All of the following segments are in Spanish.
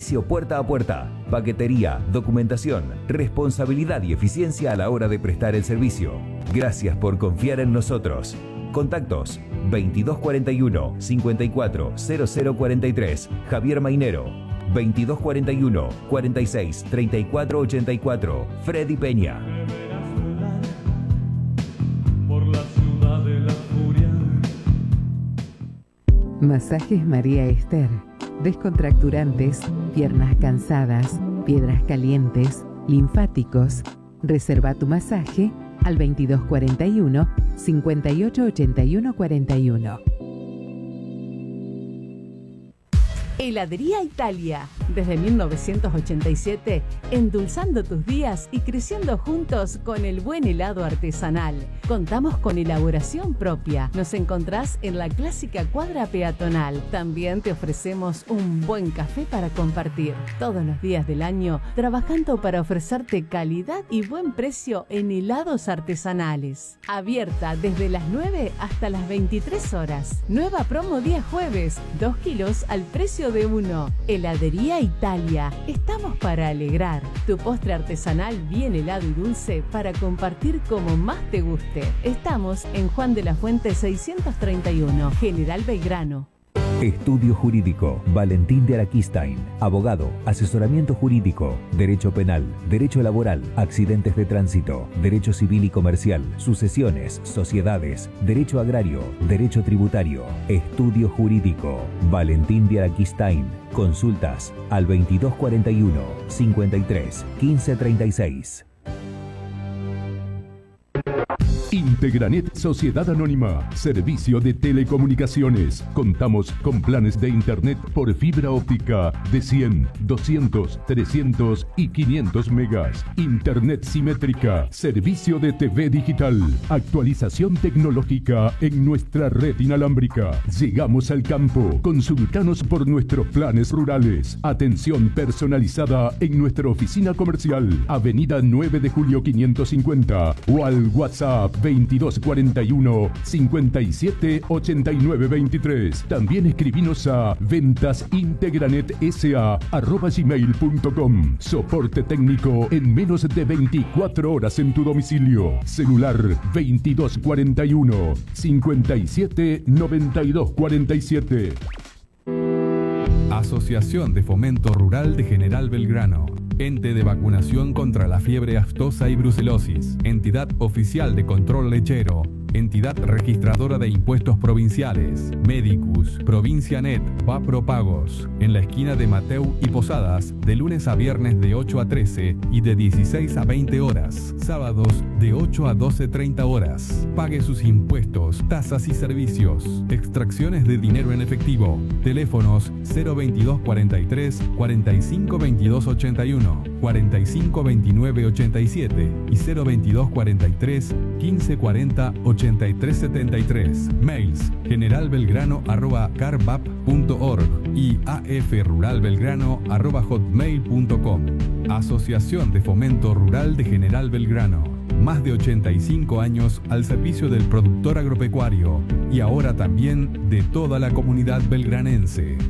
Servicio puerta a puerta, paquetería, documentación, responsabilidad y eficiencia a la hora de prestar el servicio. Gracias por confiar en nosotros. Contactos 2241 540043, Javier Mainero. 2241 46 34 84, Freddy Peña. Masajes María Esther. Descontracturantes, piernas cansadas, piedras calientes, linfáticos. Reserva tu masaje al 2241 58 81 41. Heladería Italia. Desde 1987, endulzando tus días y creciendo juntos con el buen helado artesanal. Contamos con elaboración propia. Nos encontrás en la clásica cuadra peatonal. También te ofrecemos un buen café para compartir. Todos los días del año, trabajando para ofrecerte calidad y buen precio en helados artesanales. Abierta desde las 9 hasta las 23 horas. Nueva promo día jueves, 2 kilos al precio de 1. Heladería Italia. Estamos para alegrar. Tu postre artesanal bien helado y dulce para compartir como más te guste. Estamos en Juan de la Fuente 631, General Belgrano. Estudio Jurídico, Valentín de Araquistain, abogado, asesoramiento jurídico, derecho penal, derecho laboral, accidentes de tránsito, derecho civil y comercial, sucesiones, sociedades, derecho agrario, derecho tributario. Estudio Jurídico, Valentín de Araquistain. Consultas al 2241 53 15 36. Integranet Sociedad Anónima, servicio de telecomunicaciones. Contamos con planes de internet por fibra óptica de 100, 200, 300 y 500 megas. Internet simétrica, servicio de TV digital, actualización tecnológica en nuestra red inalámbrica. Llegamos al campo. Consultanos por nuestros planes rurales. Atención personalizada en nuestra oficina comercial, Avenida 9 de Julio 550 o al WhatsApp 2241 57 89 23. También escribinos a ventasintegranetsa@gmail.com. Soporte técnico en menos de 24 horas en tu domicilio. Celular 2241 57 92 47. Asociación de Fomento Rural de General Belgrano. Ente de vacunación contra la fiebre aftosa y brucelosis. Entidad oficial de control lechero. Entidad registradora de impuestos provinciales. Medicus, Provincianet, Vapropagos. En la esquina de Mateu y Posadas, de lunes a viernes de 8 a 13 y de 16 a 20 horas. Sábados de 8 a 12:30 horas. Pague sus impuestos, tasas y servicios. Extracciones de dinero en efectivo. Teléfonos 022 43 45 22 81, 45 29 87 y 022 43 15 40 8373. Mails generalbelgrano@carbap.org y afruralbelgrano@hotmail.com. Asociación de Fomento Rural de General Belgrano. Más de 85 años al servicio del productor agropecuario y ahora también de toda la comunidad belgranense.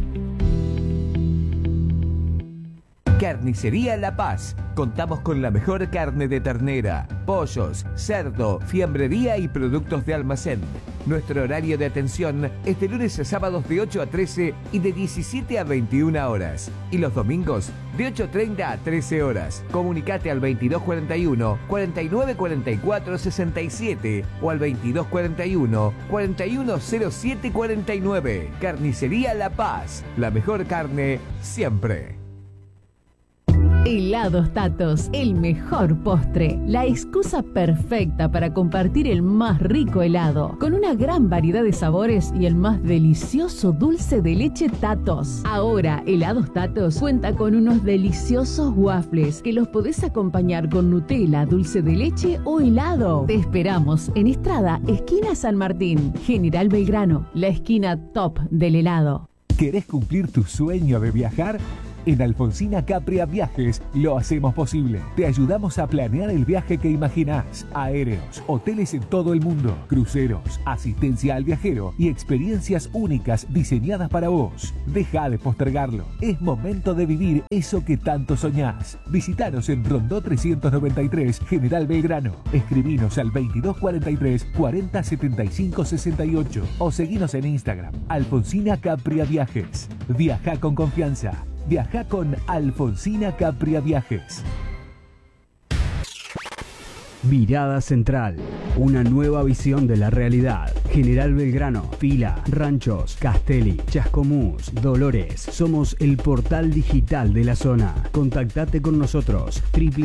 Carnicería La Paz. Contamos con la mejor carne de ternera, pollos, cerdo, fiambrería y productos de almacén. Nuestro horario de atención es de lunes a sábados de 8 a 13 y de 17 a 21 horas. Y los domingos de 8:30 a 13 horas. Comunicate al 2241 4944 67 o al 2241 4107 49. Carnicería La Paz. La mejor carne siempre. Helados Tatos, el mejor postre, la excusa perfecta para compartir el más rico helado, con una gran variedad de sabores y el más delicioso dulce de leche Tatos. Ahora, Helados Tatos cuenta con unos deliciosos waffles que los podés acompañar con Nutella, dulce de leche o helado. Te esperamos en Estrada, esquina San Martín, General Belgrano, la esquina top del helado. ¿Querés cumplir tu sueño de viajar? En Alfonsina Capria Viajes lo hacemos posible. Te ayudamos a planear el viaje que imaginás. Aéreos, hoteles en todo el mundo, cruceros, asistencia al viajero y experiencias únicas diseñadas para vos. Deja de postergarlo. Es momento de vivir eso que tanto soñás. Visitanos en Rondó 393, General Belgrano. Escribinos al 2243 40 75 68 o seguinos en Instagram. Alfonsina Capria Viajes. Viaja con confianza. Viaja con Alfonsina Capria Viajes. Mirada Central, una nueva visión de la realidad. General Belgrano, Pila, Ranchos, Castelli, Chascomús, Dolores. Somos el portal digital de la zona. Contactate con nosotros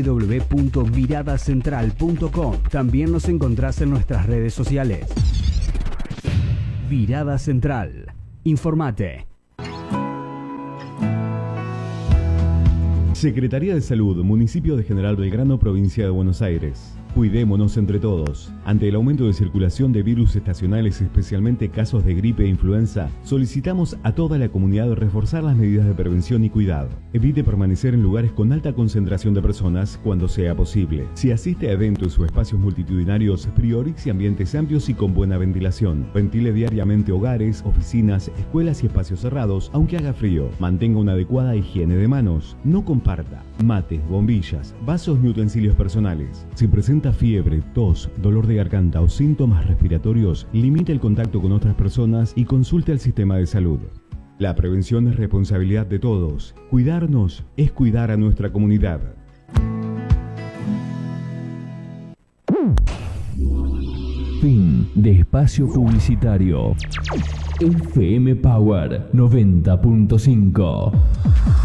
www.miradacentral.com. También nos encontrás en nuestras redes sociales. Mirada Central. Informate. Secretaría de Salud, Municipio de General Belgrano, Provincia de Buenos Aires. Cuidémonos entre todos. Ante el aumento de circulación de virus estacionales, especialmente casos de gripe e influenza, solicitamos a toda la comunidad reforzar las medidas de prevención y cuidado. Evite permanecer en lugares con alta concentración de personas cuando sea posible. Si asiste a eventos o espacios multitudinarios, priorice ambientes amplios y con buena ventilación. Ventile diariamente hogares, oficinas, escuelas y espacios cerrados, aunque haga frío. Mantenga una adecuada higiene de manos. No comparta mates, bombillas, vasos ni utensilios personales. Si presenta fiebre, tos, dolor de garganta o síntomas respiratorios, limite el contacto con otras personas y consulte al sistema de salud. La prevención es responsabilidad de todos. Cuidarnos es cuidar a nuestra comunidad. Fin de espacio publicitario. FM Power 90.5.